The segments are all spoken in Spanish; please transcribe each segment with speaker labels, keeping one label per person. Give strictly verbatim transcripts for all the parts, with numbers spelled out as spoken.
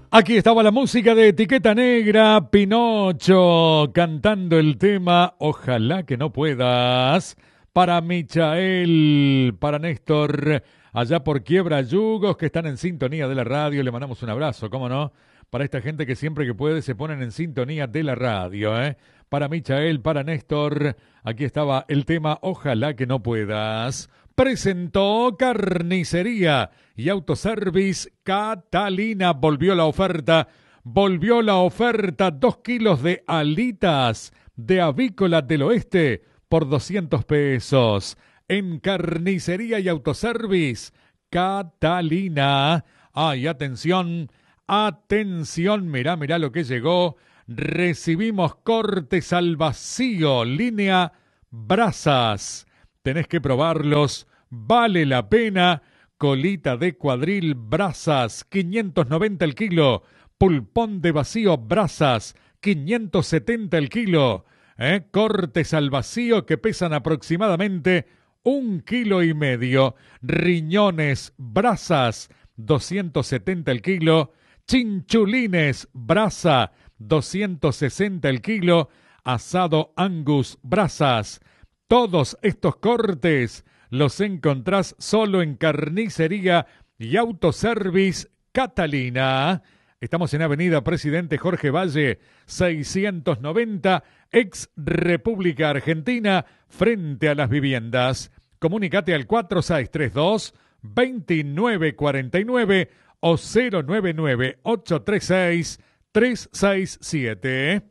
Speaker 1: Aquí estaba la música de Etiqueta Negra, Pinocho, cantando el tema Ojalá que no puedas. Para Michael, para Néstor, allá por Quiebra Yugos, que están en sintonía de la radio, le mandamos un abrazo, ¿cómo no? Para esta gente que siempre que puede se ponen en sintonía de la radio, ¿eh? Para Michael, para Néstor, aquí estaba el tema Ojalá que no puedas. Presentó Carnicería y Autoservice Catalina. Volvió la oferta, volvió la oferta. Dos kilos de alitas de avícola del oeste por doscientos pesos. En Carnicería y Autoservice Catalina. Ay, atención, atención, mirá, mirá lo que llegó. Recibimos cortes al vacío, línea brasas. Tenés que probarlos, vale la pena. Colita de cuadril, brasas, quinientos noventa el kilo. Pulpón de vacío, brasas, quinientos setenta el kilo. ¿Eh? Cortes al vacío que pesan aproximadamente un kilo y medio. Riñones, brasas, doscientos setenta el kilo. Chinchulines, brasa, doscientos sesenta el kilo. Asado Angus, brasas. Todos estos cortes los encontrás solo en Carnicería y Autoservice Catalina. Estamos en Avenida Presidente Jorge Valle, seiscientos noventa, ex República Argentina, frente a las viviendas. Comunicate al cuatro seis tres dos, dos nueve cuatro nueve o cero nueve nueve ocho tres seis, tres seis siete.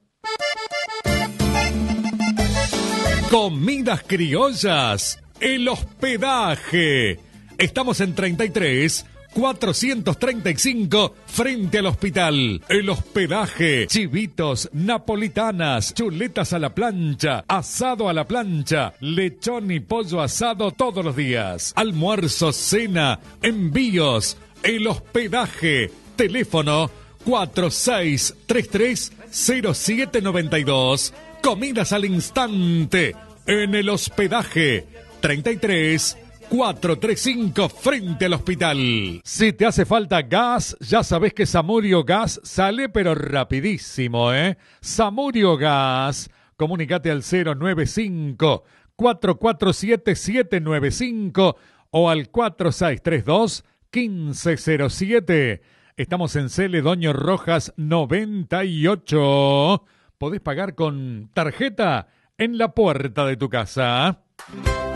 Speaker 1: Comidas criollas, el hospedaje. Estamos en treinta y tres, cuatrocientos treinta y cinco, frente al hospital. El hospedaje, chivitos, napolitanas, chuletas a la plancha, asado a la plancha, lechón y pollo asado todos los días. Almuerzo, cena, envíos, el hospedaje. Teléfono cuatro seis tres tres, cero siete nueve dos. Comidas al instante en el hospedaje treinta y tres, cuatrocientos treinta y cinco frente al hospital. Si te hace falta gas, ya sabes que Samurio Gas sale pero rapidísimo, ¿eh? Samurio Gas. Comunicate al cero nueve cinco, cuatro cuatro siete, siete nueve cinco o al cuatro seis tres dos, uno cinco cero siete. Estamos en Celedonio Rojas noventa y ocho. Podés pagar con tarjeta en la puerta de tu casa.